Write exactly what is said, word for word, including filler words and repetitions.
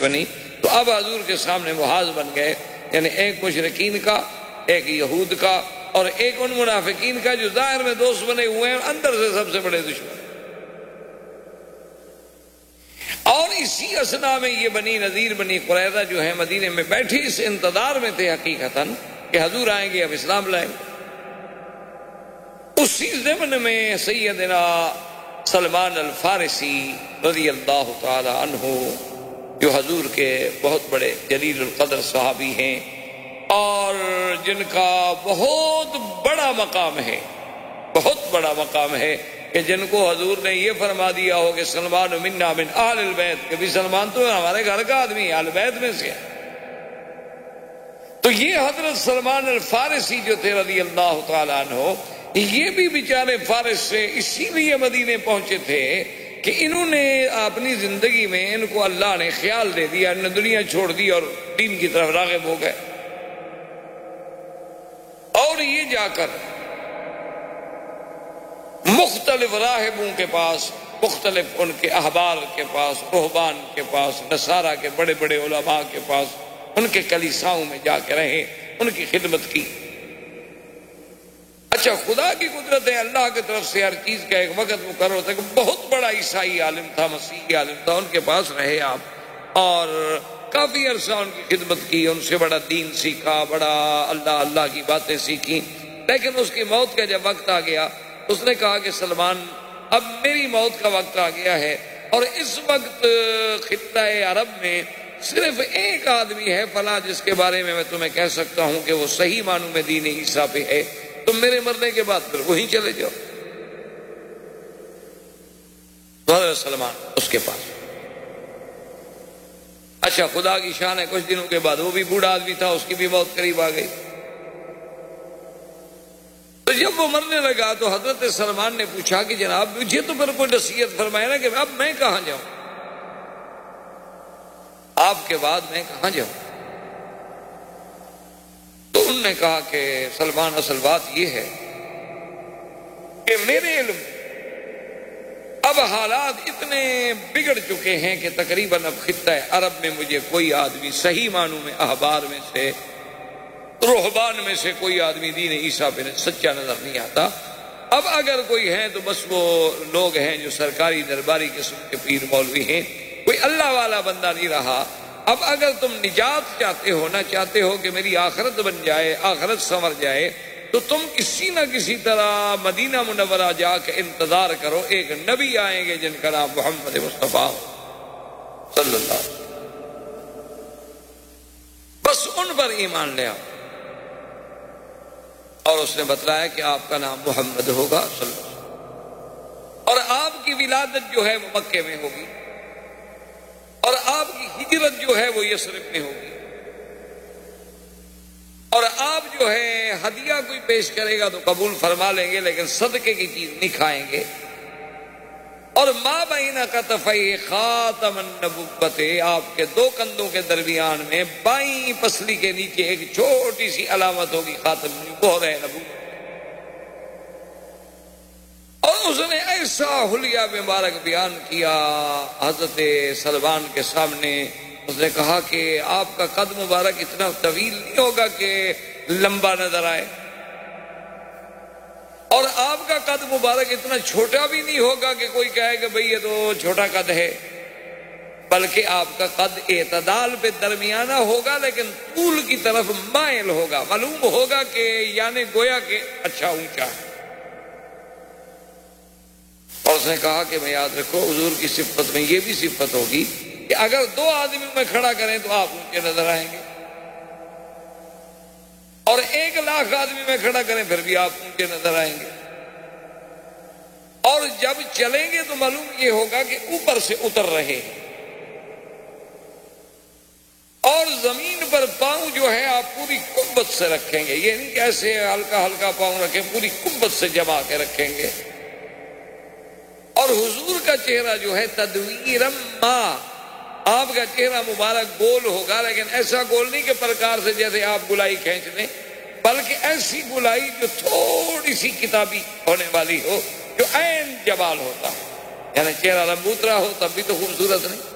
بنی، تو اب حضور کے سامنے محاذ بن گئے، یعنی ایک مشرکین کا، ایک یہود کا، اور ایک ان منافقین کا جو ظاہر میں دوست بنے ہوئے ہیں، اندر سے سب سے بڑے دشمن۔ اور اسی اسنا میں یہ بنی نذیر بنی قریظہ جو ہے مدینے میں بیٹھی اس انتظار میں تھے حقیقتاً کہ حضور آئیں گے، اب اسلام لائیں گے۔ اسی ضمن میں سیدنا سلمان الفارسی رضی اللہ تعالی عنہ جو حضور کے بہت بڑے جلیل القدر صحابی ہیں اور جن کا بہت بڑا مقام ہے، بہت بڑا مقام ہے، کہ جن کو حضور نے یہ فرما دیا ہو کہ سلمان منا من اہل البیت، کہ بھی سلمان تو ہمارے گھر کا آدمی اہل بیت میں سے ہے۔ تو یہ حضرت سلمان الفارسی جو تھے رضی اللہ تعالیٰ عنہ، یہ بھی بیچارے فارس سے اسی لیے مدینے پہنچے تھے کہ انہوں نے اپنی زندگی میں ان کو اللہ نے خیال دے دیا، انہوں نے دنیا چھوڑ دی اور دین کی طرف راغب ہو گئے، اور یہ جا کر مختلف راہبوں کے پاس، مختلف ان کے احبار کے پاس، رہبان کے پاس، نصارہ کے بڑے بڑے علماء کے پاس، ان کے کلیساؤں میں جا کے رہے، ان کی خدمت کی۔ اچھا، خدا کی قدرت ہے، اللہ کی طرف سے ہر چیز کا ایک وقت مقرر ہوتا ہے کہ بہت بڑا عیسائی عالم تھا، مسیحی عالم تھا، ان کے پاس رہے آپ اور کافی عرصہ ان کی خدمت کی، ان سے بڑا دین سیکھا، بڑا اللہ اللہ کی باتیں سیکھی۔ لیکن اس کی موت کا جب وقت آ گیا، اس نے کہا کہ سلمان، اب میری موت کا وقت آ گیا ہے، اور اس وقت خطہ عرب میں صرف ایک آدمی ہے فلاں جس کے بارے میں میں تمہیں کہہ سکتا ہوں کہ وہ صحیح معنوں میں دین عیسیٰ پہ ہے، تم میرے مرنے کے بعد پھر وہیں چلے جاؤ۔ حضرت سلمان اس کے پاس، اچھا خدا کی شان ہے، کچھ دنوں کے بعد وہ بھی بوڑھا آدمی تھا، اس کی بھی موت قریب آ گئی۔ تو جب وہ مرنے لگا تو حضرت سلمان نے پوچھا کہ جناب مجھے تو پھر کوئی نصیحت فرمائے نا کہ اب میں کہاں جاؤں، آپ کے بعد میں کہاں جاؤں؟ تو انہوں نے کہا کہ سلمان، اصل بات یہ ہے کہ میرے علم اب حالات اتنے بگڑ چکے ہیں کہ تقریباً اب خطہ عرب میں مجھے کوئی آدمی صحیح معنوں میں احبار میں سے، رہبان میں سے کوئی آدمی دین عیسیٰ پہ سچا نظر نہیں آتا۔ اب اگر کوئی ہے تو بس وہ لوگ ہیں جو سرکاری درباری قسم کے پیر مولوی ہیں، کوئی اللہ والا بندہ نہیں رہا۔ اب اگر تم نجات چاہتے ہو، نہ چاہتے ہو کہ میری آخرت بن جائے، آخرت سنور جائے، تو تم کسی نہ کسی طرح مدینہ منورہ جا کے انتظار کرو، ایک نبی آئیں گے جن کا نام محمد مصطفیٰ صلی اللہ علیہ وسلم، بس ان پر ایمان لے آؤ۔ اور اس نے بتلایا کہ آپ کا نام محمد ہوگا صلی اللہ علیہ وسلم، اور آپ کی ولادت جو ہے وہ مکے میں ہوگی، اور آپ کی ہجرت جو ہے وہ یثرب میں ہوگی، اور آپ جو ہے ہدیہ کوئی پیش کرے گا تو قبول فرما لیں گے، لیکن صدقے کی چیز نہیں کھائیں گے، اور ما بین کتفی خاتم النبوت، آپ کے دو کندھوں کے درمیان میں بائیں پسلی کے نیچے ایک چھوٹی سی علامت ہوگی، خاتم مہر نبوت۔ اور اس نے ایسا حلیہ مبارک بیان کیا حضرت سلمان کے سامنے، اس نے کہا کہ آپ کا قد مبارک اتنا طویل نہیں ہوگا کہ لمبا نظر آئے، اور آپ کا قد مبارک اتنا چھوٹا بھی نہیں ہوگا کہ کوئی کہے کہ بھئی یہ تو چھوٹا قد ہے، بلکہ آپ کا قد اعتدال پہ درمیانہ ہوگا لیکن طول کی طرف مائل ہوگا، معلوم ہوگا کہ یعنی گویا کہ اچھا اونچا ہے۔ اور اس نے کہا کہ میں یاد رکھو حضور کی صفت میں یہ بھی صفت ہوگی کہ اگر دو آدمیوں میں کھڑا کریں تو آپ اونچے نظر آئیں گے، اور ایک لاکھ آدمی میں کھڑا کریں پھر بھی آپ اونچے نظر آئیں گے، اور جب چلیں گے تو معلوم یہ ہوگا کہ اوپر سے اتر رہے ہیں، اور زمین پر پاؤں جو ہے آپ پوری قوت سے رکھیں گے، یہ نہیں کہ ایسے ہلکا ہلکا پاؤں رکھیں، پوری قوت سے جما کے رکھیں گے، اور حضور کا چہرہ جو ہے تدویرم ما، آپ کا چہرہ مبارک گول ہوگا، لیکن ایسا گول نہیں کہ پرکار سے جیسے آپ گلائی کھینچ لیں، بلکہ ایسی گلائی جو تھوڑی سی کتابی ہونے والی ہو، جو عین جمال ہوتا ہے، یعنی چہرہ لمبوترا ہو تب بھی تو خوبصورت نہیں۔